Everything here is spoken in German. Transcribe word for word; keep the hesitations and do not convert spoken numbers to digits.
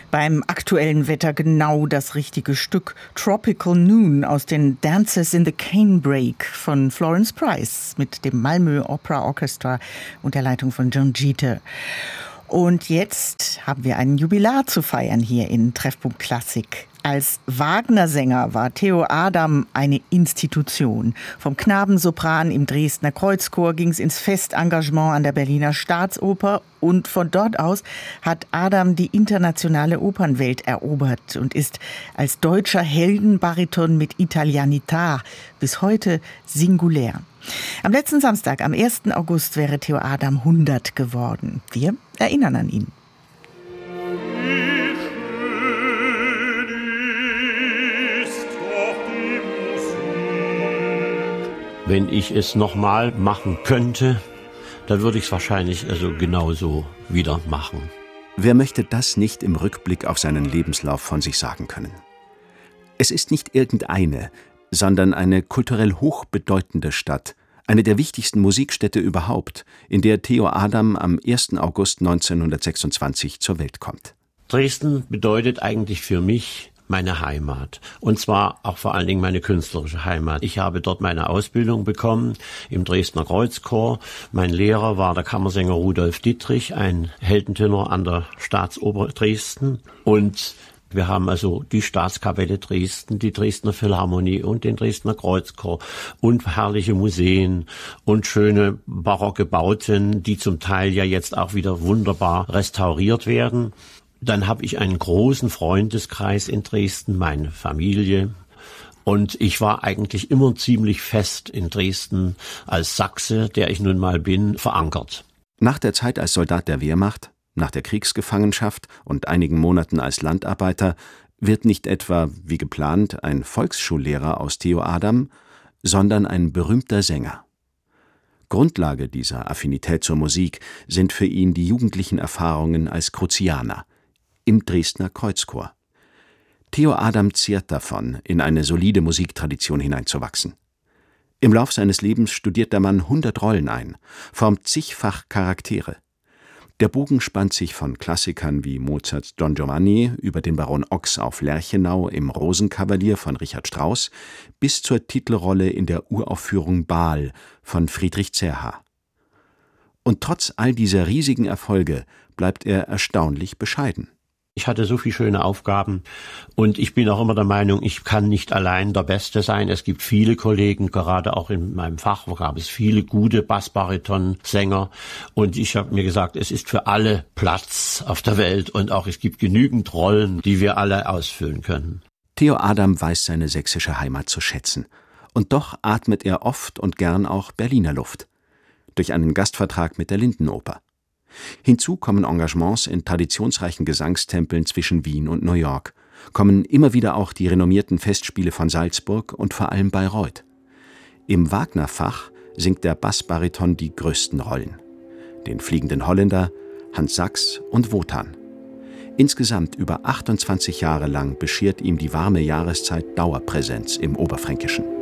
Beim aktuellen Wetter genau das richtige Stück. Tropical Noon aus den Dances in the Canebrake von Florence Price mit dem Malmö Opera Orchestra und der Leitung von John Jeter. Und jetzt haben wir ein Jubilar zu feiern hier in Treffpunkt Klassik. Als Wagner-Sänger war Theo Adam eine Institution. Vom Knabensopran im Dresdner Kreuzchor ging es ins Festengagement an der Berliner Staatsoper und von dort aus hat Adam die internationale Opernwelt erobert und ist als deutscher Heldenbariton mit Italianità bis heute singulär. Am letzten Samstag, am ersten August, wäre Theo Adam hundert geworden. Wir erinnern an ihn. Wenn ich es nochmal machen könnte, dann würde ich es wahrscheinlich also genauso wieder machen. Wer möchte das nicht im Rückblick auf seinen Lebenslauf von sich sagen können? Es ist nicht irgendeine, sondern eine kulturell hochbedeutende Stadt, eine der wichtigsten Musikstädte überhaupt, in der Theo Adam am ersten August neunzehnhundertsechsundzwanzig zur Welt kommt. Dresden bedeutet eigentlich für mich meine Heimat. Und zwar auch vor allen Dingen meine künstlerische Heimat. Ich habe dort meine Ausbildung bekommen im Dresdner Kreuzchor. Mein Lehrer war der Kammersänger Rudolf Dittrich, ein Heldentenor an der Staatsoper Dresden. Und wir haben also die Staatskapelle Dresden, die Dresdner Philharmonie und den Dresdner Kreuzchor und herrliche Museen und schöne barocke Bauten, die zum Teil ja jetzt auch wieder wunderbar restauriert werden. Dann habe ich einen großen Freundeskreis in Dresden, meine Familie. Und ich war eigentlich immer ziemlich fest in Dresden als Sachse, der ich nun mal bin, verankert. Nach der Zeit als Soldat der Wehrmacht, nach der Kriegsgefangenschaft und einigen Monaten als Landarbeiter wird nicht etwa, wie geplant, ein Volksschullehrer aus Theo Adam, sondern ein berühmter Sänger. Grundlage dieser Affinität zur Musik sind für ihn die jugendlichen Erfahrungen als Cruzianer im Dresdner Kreuzchor. Theo Adam zehrt davon, in eine solide Musiktradition hineinzuwachsen. Im Lauf seines Lebens studiert der Mann hundert Rollen ein, formt zigfach Charaktere. Der Bogen spannt sich von Klassikern wie Mozarts Don Giovanni über den Baron Ochs auf Lerchenau im Rosenkavalier von Richard Strauss bis zur Titelrolle in der Uraufführung Baal von Friedrich Zerha. Und trotz all dieser riesigen Erfolge bleibt er erstaunlich bescheiden. Ich hatte so viele schöne Aufgaben und ich bin auch immer der Meinung, ich kann nicht allein der Beste sein. Es gibt viele Kollegen, gerade auch in meinem Fach gab es viele gute Bassbariton-Sänger und ich habe mir gesagt, es ist für alle Platz auf der Welt und auch es gibt genügend Rollen, die wir alle ausfüllen können. Theo Adam weiß seine sächsische Heimat zu schätzen und doch atmet er oft und gern auch Berliner Luft. Durch einen Gastvertrag mit der Lindenoper. Hinzu kommen Engagements in traditionsreichen Gesangstempeln zwischen Wien und New York, kommen immer wieder auch die renommierten Festspiele von Salzburg und vor allem Bayreuth. Im Wagner-Fach singt der Bassbariton die größten Rollen. Den Fliegenden Holländer, Hans Sachs und Wotan. Insgesamt über achtundzwanzig Jahre lang beschert ihm die warme Jahreszeit Dauerpräsenz im Oberfränkischen.